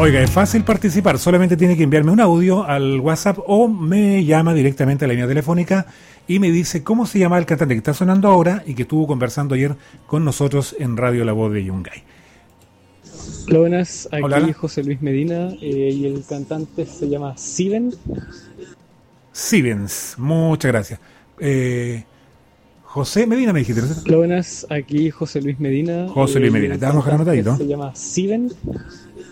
Oiga, es fácil participar, solamente tiene que enviarme un audio al WhatsApp o me llama directamente a la línea telefónica y me dice cómo se llama el cantante que está sonando ahora y que estuvo conversando ayer con nosotros en Radio La Voz de Yungay. Hola, buenas, aquí Hola. José Luis Medina y el cantante se llama Siven. Sivens, muchas gracias. José Medina me dijiste, ¿no? Hola, buenas, aquí José Luis Medina José Luis y Medina, el te vamos a dejar cantante anotadito. se llama Siven.